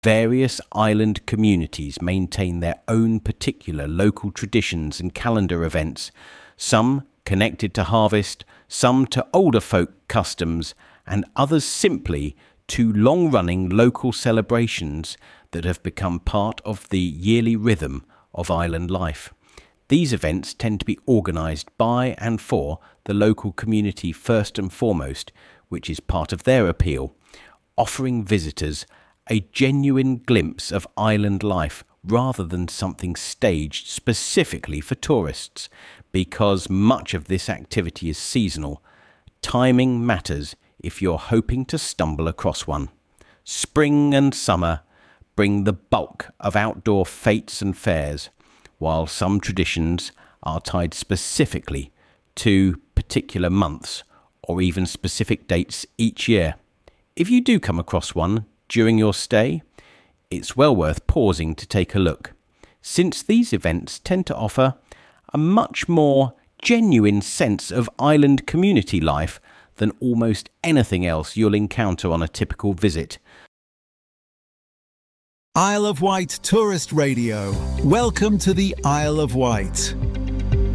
Various island communities maintain their own particular local traditions and calendar events, some connected to harvest, some to older folk customs, and others simply to long-running local celebrations that have become part of the yearly rhythm of island life. These events tend to be organised by and for the local community first and foremost, which is part of their appeal, offering visitors a genuine glimpse of island life rather than something staged specifically for tourists. Because much of this activity is seasonal, timing matters if you're hoping to stumble across one. Spring and summer bring the bulk of outdoor fetes and fairs, while some traditions are tied specifically to particular months or even specific dates each year. If you do come across one during your stay, it's well worth pausing to take a look, since these events tend to offer a much more genuine sense of island community life than almost anything else you'll encounter on a typical visit. Isle of Wight Tourist Radio. Welcome to the Isle of Wight.